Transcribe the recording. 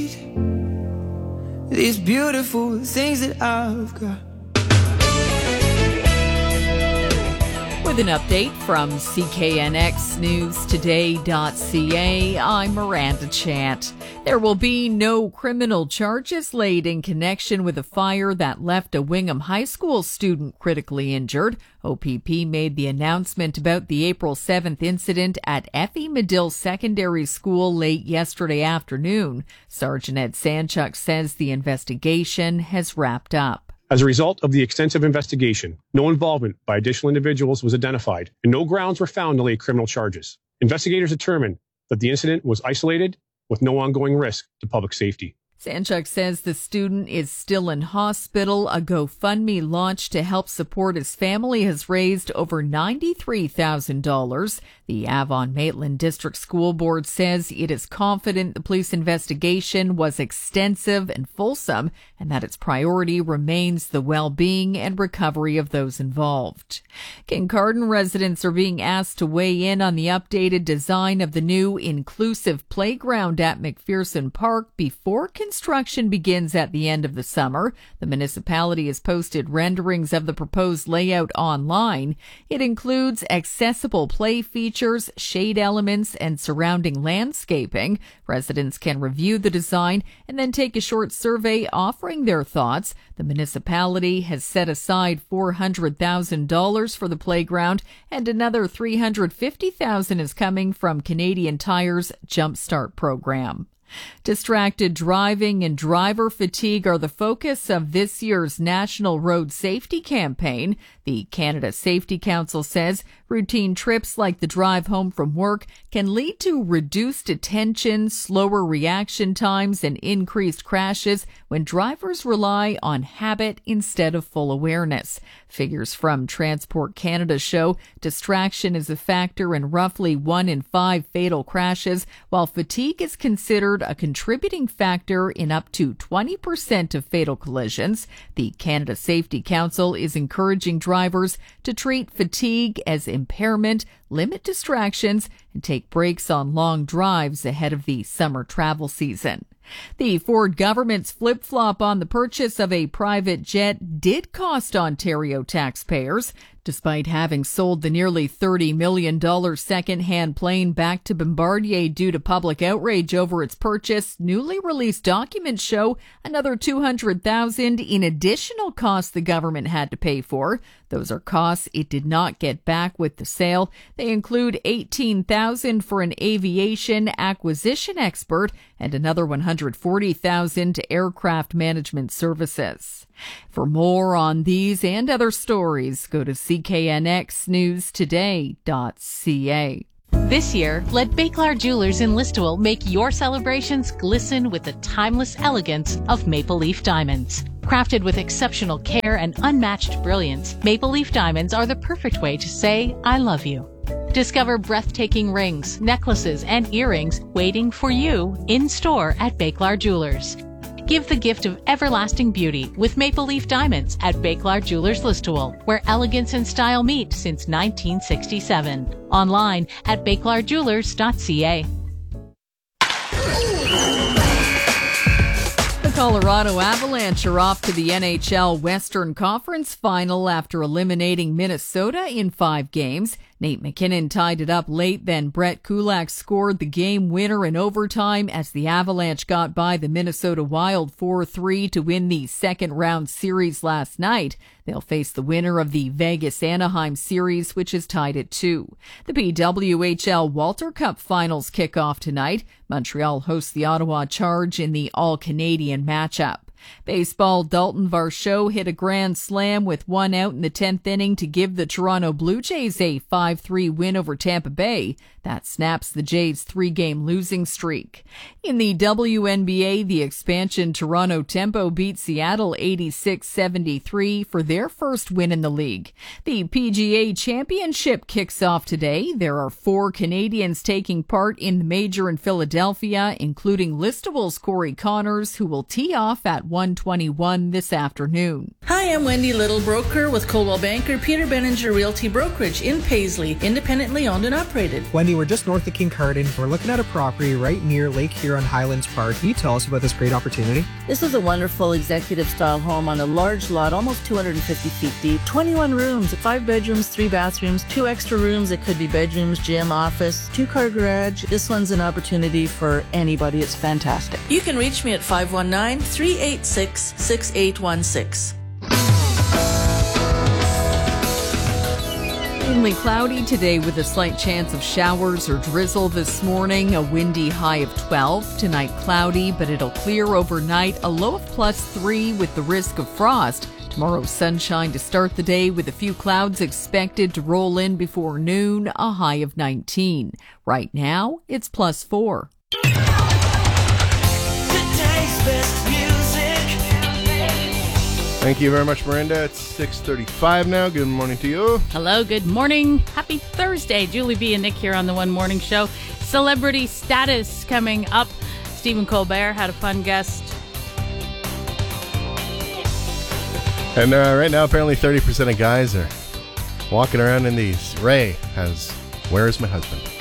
these beautiful things that I've got. With an update from CKNXNewsToday.ca, I'm Miranda Chant. There will be no criminal charges laid in connection with a fire that left a Wingham High School student critically injured. OPP made the announcement about the April 7th incident at Effie Medill Secondary School late yesterday afternoon. Sergeant Ed Sanchuk says the investigation has wrapped up. As a result of the extensive investigation, no involvement by additional individuals was identified, and no grounds were found to lay criminal charges. Investigators determined that the incident was isolated with no ongoing risk to public safety. Sanchuk says the student is still in hospital. A GoFundMe launched to help support his family has raised over $93,000. The Avon-Maitland District School Board says it is confident the police investigation was extensive and fulsome and that its priority remains the well-being and recovery of those involved. Kincardine residents are being asked to weigh in on the updated design of the new inclusive playground at McPherson Park before construction begins at the end of the summer. The municipality has posted renderings of the proposed layout online. It includes accessible play features, shade elements, and surrounding landscaping. Residents can review the design and then take a short survey offering their thoughts. The municipality has set aside $400,000 for the playground, and another $350,000 is coming from Canadian Tire's Jumpstart program. Distracted driving and driver fatigue are the focus of this year's National Road Safety Campaign. The Canada Safety Council says routine trips like the drive home from work can lead to reduced attention, slower reaction times, and increased crashes when drivers rely on habit instead of full awareness. Figures from Transport Canada show distraction is a factor in roughly 1 in 5 fatal crashes, while fatigue is considered a contributing factor in up to 20% of fatal collisions. The Canada Safety Council is encouraging drivers to treat fatigue as impairment, limit distractions, and take breaks on long drives ahead of the summer travel season. The Ford government's flip-flop on the purchase of a private jet did cost Ontario taxpayers. Despite having sold the nearly $30 million second-hand plane back to Bombardier due to public outrage over its purchase, newly released documents show another $200,000 in additional costs the government had to pay for. Those are costs it did not get back with the sale. They include $18,000 for an aviation acquisition expert and another $140,000 to aircraft management services. For more on these and other stories, go to CKNXNewsToday.ca. This year, let Béclair Jewelers in Listowel make your celebrations glisten with the timeless elegance of Maple Leaf diamonds. Crafted with exceptional care and unmatched brilliance, Maple Leaf diamonds are the perfect way to say, I love you. Discover breathtaking rings, necklaces, and earrings waiting for you in store at Béclair Jewelers. Give the gift of everlasting beauty with Maple Leaf diamonds at Béclair Jewelers Listowel, where elegance and style meet since 1967. Online at béclairjewelers.ca. The Colorado Avalanche are off to the NHL Western Conference Final after eliminating Minnesota in 5 games. Nate McKinnon tied it up late, then Brett Kulak scored the game winner in overtime as the Avalanche got by the Minnesota Wild 4-3 to win the second round series last night. They'll face the winner of the Vegas-Anaheim series, which is tied at 2. The PWHL Walter Cup finals kick off tonight. Montreal hosts the Ottawa Charge in the All-Canadian matchup. Baseball, Dalton Varsho hit a grand slam with 1 out in the 10th inning to give the Toronto Blue Jays a 5-3 win over Tampa Bay. That snaps the Jays' 3-game losing streak. In the WNBA, the expansion Toronto Tempo beat Seattle 86-73 for their first win in the league. The PGA Championship kicks off today. There are 4 Canadians taking part in the major in Philadelphia, including Listowel's Corey Connors, who will tee off at 121 this afternoon. Hi, I'm Wendy Little, broker with Coldwell Banker Peter Benninger Realty Brokerage in Paisley, independently owned and operated. Wendy, we're just north of Kincardine. We're looking at a property right near Lake Huron Highlands Park. Can you tell us about this great opportunity? This is a wonderful executive-style home on a large lot, almost 250 feet deep. 21 rooms, 5 bedrooms, 3 bathrooms, 2 extra rooms. It could be bedrooms, gym, office, 2-car garage. This one's an opportunity for anybody. It's fantastic. You can reach me at 519-386-6816. Mainly cloudy today with a slight chance of showers or drizzle this morning. A windy high of 12. Tonight cloudy, but it'll clear overnight. A low of +3 with the risk of frost. Tomorrow sunshine to start the day with a few clouds expected to roll in before noon. A high of 19. Right now it's +4. Thank you very much, Miranda. It's 6:35 now. Good morning to you. Hello, good morning. Happy Thursday. Julie B. and Nick here on the One Morning Show. Celebrity status coming up. Stephen Colbert had a fun guest. And right now, apparently 30% of guys are walking around in these. Ray has Where's My Husband?